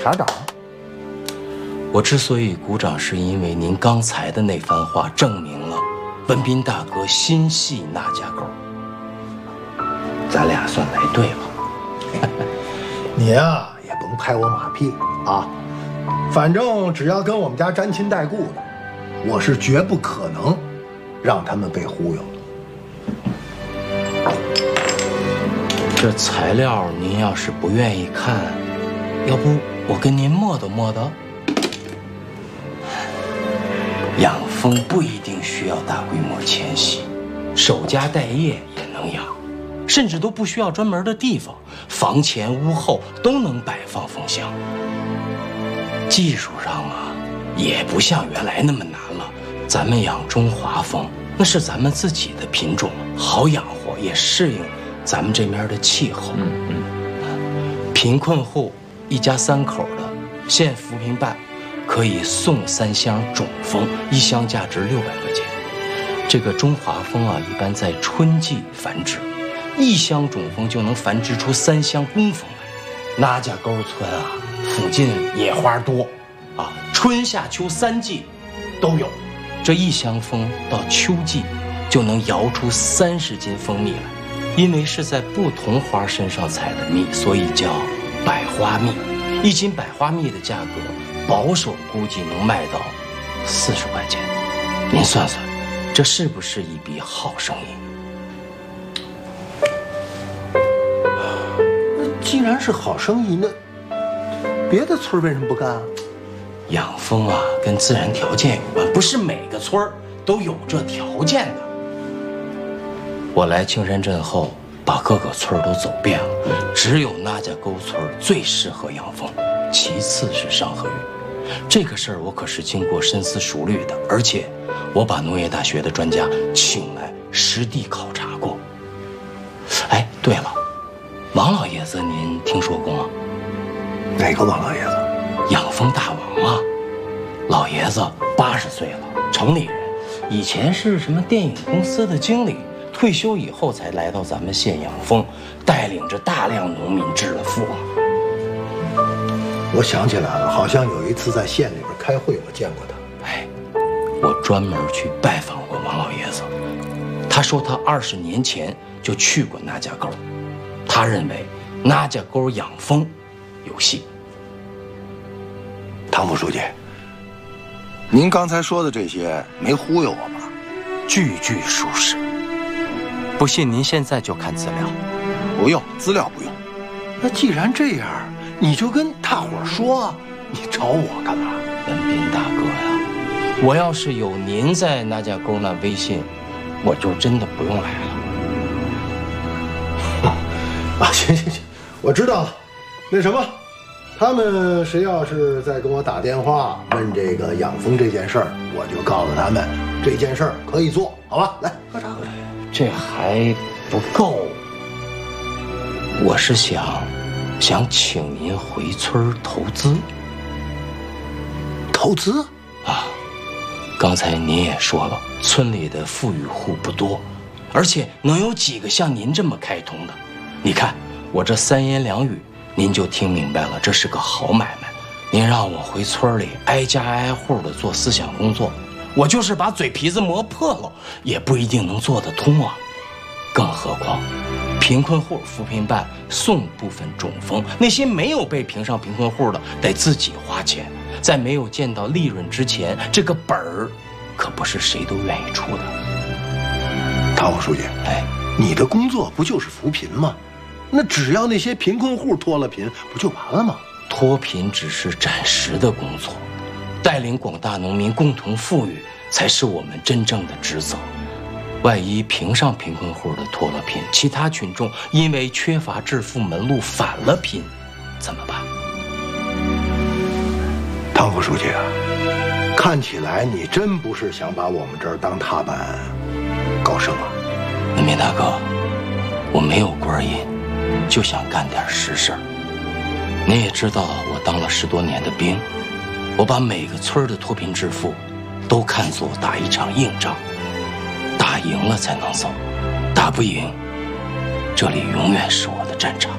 查长。 我之所以鼓掌，是因为您刚才的那番话证明了文斌大哥心系那家沟，咱俩算来对了。 你呀，也甭拍我马屁啊，反正只要跟我们家沾亲带故的，我是绝不可能让他们被忽悠。 这材料您要是不愿意看，要不我跟您磨叨磨叨。养蜂不一定需要大规模迁徙，守家待业也能养，甚至都不需要专门的地方，房前屋后都能摆放蜂箱。技术上啊，也不像原来那么难了。咱们养中华蜂，那是咱们自己的品种，好养活，也适应咱们这边的气候。贫困户一家3口的，县扶贫办可以送3箱种蜂，1箱价值600块钱。这个中华蜂啊，一般在春季繁殖，1箱种蜂就能繁殖出3箱工蜂来。那家沟村啊，附近野花多，啊，春夏秋3季都有。这1箱蜂到秋季就能摇出30斤蜂蜜来，因为是在不同花身上采的蜜，所以叫百花蜜。1斤百花蜜的价格，保守估计能卖到40块钱。您算算，这是不是一笔好生意？ 那既然是好生意，那别的村为什么不干啊？ 养蜂啊，跟自然条件有关，不是每个村都有这条件的。我来青山镇后，把各个村都走遍了，只有那家沟村最适合养蜂，其次是上河峪。这个事儿我可是经过深思熟虑的，而且我把农业大学的专家请来实地考察过。哎，对了，王老爷子您听说过吗？ 哪个王老爷子？ 养蜂大王啊！老爷子80岁了，城里人，以前是什么电影公司的经理，退休以后才来到咱们县养蜂，带领着大量农民致了富啊。 我想起来了，好像有一次在县里边开会，我见过他。 哎，我专门去拜访过王老爷子，他说他20年前就去过那家沟，他认为那家沟养蜂有戏。 唐副书记，您刚才说的这些没忽悠我吧？ 句句属实。不信您现在就看资料。 不用，资料不用。那既然这样，你就跟大伙儿说啊，你找我干嘛？ 文斌大哥呀，我要是有您在那家沟那微信，我就真的不用来了。 啊，行，我知道了。那什么，他们谁要是再跟我打电话问这个养蜂这件事儿，我就告诉他们这件事儿可以做，好吧？来，喝茶。 这还不够，我是想请您回村投资。 投资啊？刚才您也说了，村里的富裕户不多，而且能有几个像您这么开通的？你看我这3言2语，您就听明白了，这是个好买卖。您让我回村里挨家挨户的做思想工作，我就是把嘴皮子磨破了，也不一定能做得通啊。更何况，贫困户扶贫办送部分种蜂，那些没有被评上贫困户的，得自己花钱。在没有见到利润之前，这个本儿可不是谁都愿意出的。 唐副书记， 哎， 你的工作不就是扶贫吗？那只要那些贫困户脱了贫，不就完了吗？ 脱贫只是暂时的工作，带领广大农民共同富裕才是我们真正的职责。万一评上贫困户的脱了贫，其他群众因为缺乏致富门路反了贫，怎么办？ 唐副书记啊，看起来你真不是想把我们这儿当踏板高升啊。 文斌大哥，我没有官印，就想干点实事儿。你也知道，我当了10多年的兵，我把每个村的脱贫致富都看作打一场硬仗，打赢了才能走，打不赢，这里永远是我的战场。